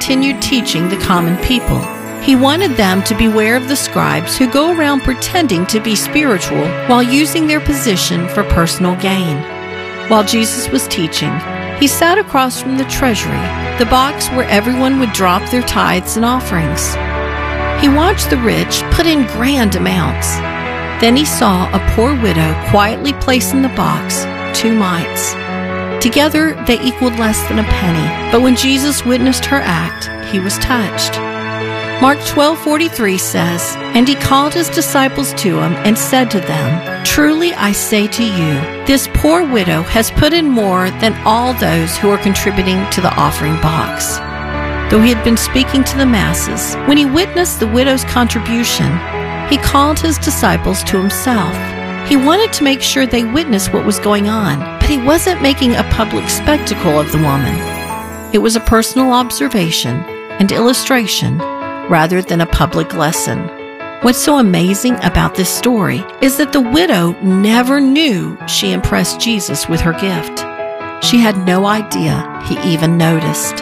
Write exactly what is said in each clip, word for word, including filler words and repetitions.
continued teaching the common people. He wanted them to beware of the scribes who go around pretending to be spiritual while using their position for personal gain. While Jesus was teaching, he sat across from the treasury, the box where everyone would drop their tithes and offerings. He watched the rich put in grand amounts. Then he saw a poor widow quietly place in the box two mites. Together, they equaled less than a penny, but when Jesus witnessed her act, he was touched. Mark twelve forty-three says, "And he called his disciples to him and said to them, 'Truly I say to you, this poor widow has put in more than all those who are contributing to the offering box.'" Though he had been speaking to the masses, when he witnessed the widow's contribution, he called his disciples to himself. He wanted to make sure they witnessed what was going on, but he wasn't making a public spectacle of the woman. It was a personal observation and illustration rather than a public lesson. What's so amazing about this story is that the widow never knew she impressed Jesus with her gift. She had no idea he even noticed.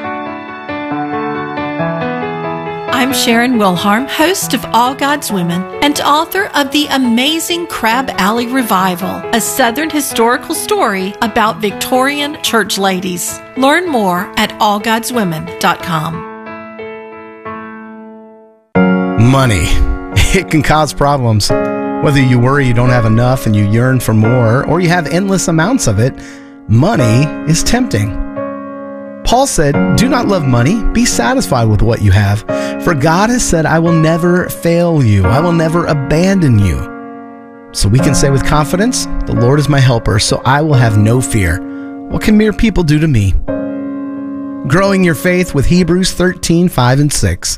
I'm Sharon Wilharm, host of All God's Women and author of the amazing Crab Alley Revival, a Southern historical story about Victorian church ladies. Learn more at all gods women dot com. Money. It can cause problems. Whether you worry you don't have enough and you yearn for more, or you have endless amounts of it, money is tempting. Paul said, "Do not love money, be satisfied with what you have. For God has said, I will never fail you, I will never abandon you." So we can say with confidence, "The Lord is my helper, so I will have no fear. What can mere people do to me?" Growing your faith with Hebrews thirteen, five and six.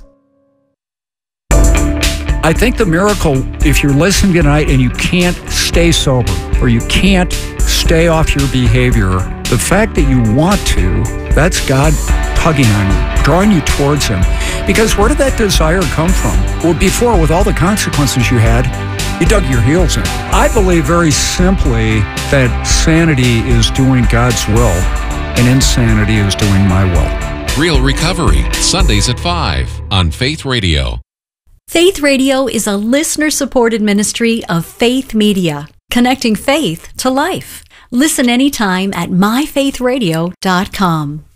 I think the miracle, if you're listening tonight and you can't stay sober or you can't stay off your behavior, the fact that you want to, that's God tugging on you, drawing you towards Him. Because where did that desire come from? Well, before, with all the consequences you had, you dug your heels in. I believe very simply that sanity is doing God's will and insanity is doing my will. Real Recovery, Sundays at five on Faith Radio. Faith Radio is a listener-supported ministry of Faith Media, connecting faith to life. Listen anytime at my faith radio dot com.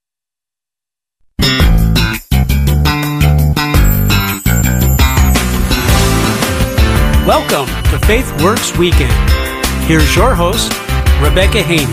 Welcome to Faith Works Weekend. Here's your host, Rebecca Haney.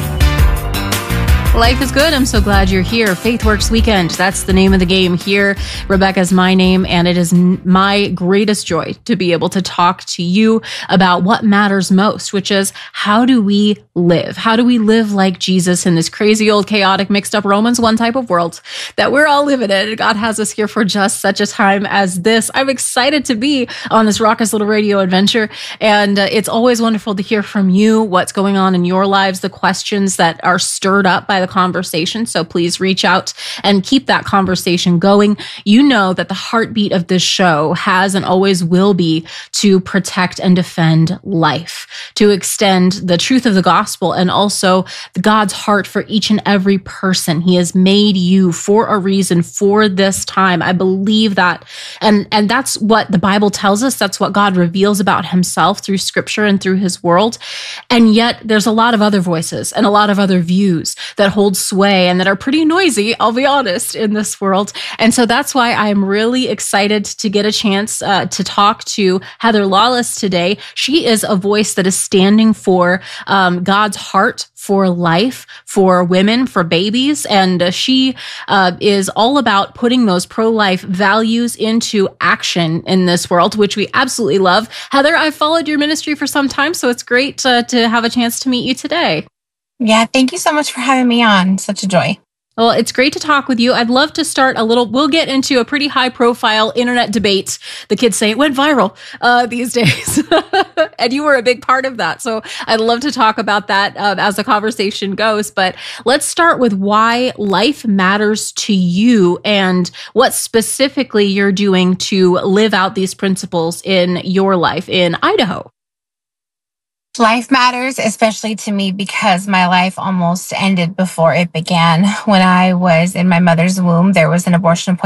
Life is good. I'm so glad you're here. FaithWorks Weekend. That's the name of the game here. Rebecca's my name, and it is my greatest joy to be able to talk to you about what matters most, which is how do we live? How do we live like Jesus in this crazy old chaotic mixed up Romans one type of world that we're all living in? God has us here for just such a time as this. I'm excited to be on this raucous little radio adventure, and uh, it's always wonderful to hear from you what's going on in your lives, the questions that are stirred up by the conversation. So please reach out and keep that conversation going. You know that the heartbeat of this show has and always will be to protect and defend life, to extend the truth of the gospel and also God's heart for each and every person. He has made you for a reason for this time. I believe that. And, and that's what the Bible tells us. That's what God reveals about Himself through Scripture and through His world. And yet there's a lot of other voices and a lot of other views that hold sway and that are pretty noisy, I'll be honest, in this world. And so that's why I'm really excited to get a chance uh, to talk to Heather Lawless today. She is a voice that is standing for um, God's heart for life, for women, for babies. And uh, she uh, is all about putting those pro-life values into action in this world, which we absolutely love. Heather, I've followed your ministry for some time, so it's great uh, to have a chance to meet you today. Yeah, thank you so much for having me on. Such a joy. Well, it's great to talk with you. I'd love to start a little, we'll get into a pretty high profile internet debate. The kids say it went viral uh, these days. And you were a big part of that. So I'd love to talk about that uh, as the conversation goes. But let's start with why life matters to you and what specifically you're doing to live out these principles in your life in Idaho. Life matters, especially to me, because my life almost ended before it began. When I was in my mother's womb, there was an abortion appointment